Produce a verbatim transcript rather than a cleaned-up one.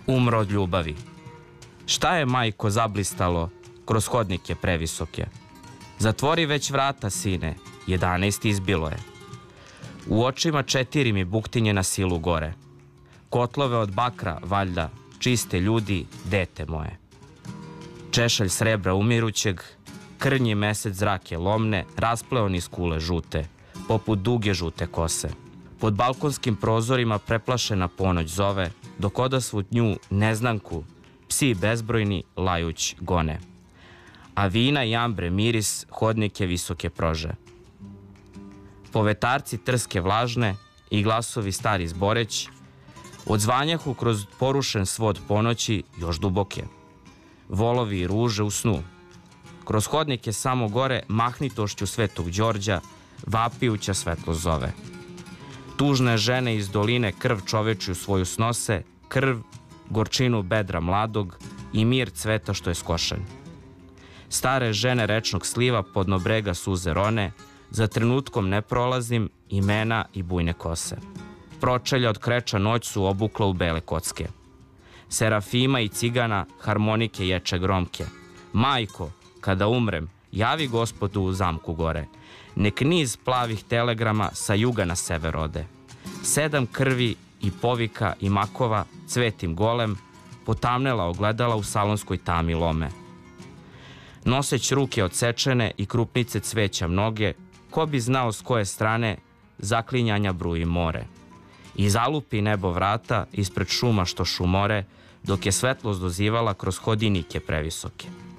Umro od ljubavi. Šta je, majko, zablistalo kroz hodnike previsoke? Zatvori već vrata, sine, jedanaest izbilo je. U očima četiri mi buktinje na silu gore. Kotlove od bakra, valjda, čiste ljudi, dete moje. Češalj srebra umirućeg, krnji mesec zrake lomne, raspleo niz kule žute, poput duge žute kose. Pod balkonskim prozorima preplašena ponoć zove, dok odasvud nju, neznanku, psi bezbrojni lajuć gone. A vina i ambre miris hodnike visoke prože. Povetarci trske vlažne i glasovi stari zboreć, odzvanjahu kroz porušen svod ponoći još duboke. Volovi i ruže u snu. Kroz hodnike samo gore mahnitošću Svetog Đorđa vapijuća svetlo zove. Tužne žene iz doline krv čovečju svoju snose, krv, gorčinu bedra mladog i mir cveta što je skošen. Stare žene rečnog sliva podno brega suze rone, za trenutkom ne prolazim, imena i bujne kose. Pročelja od kreča noć su obukla u bele kocke. Serafima i cigana harmonike ječe gromke. Majko, kada umrem, javi Gospodu u zamku gore. Nek niz plavih telegrama sa juga na sever ode. Sedam krvi i povika i makova, cvetim golem, potamnela ogledala u salonskoj tami lome. Noseć ruke odsečene i krupnice cveća mnoge, ko bi znao s koje strane zaklinjanja bruji more. I zalupi nebo vrata ispred šuma što šumore, dok je svetlost dozivala kroz hodinike previsoke.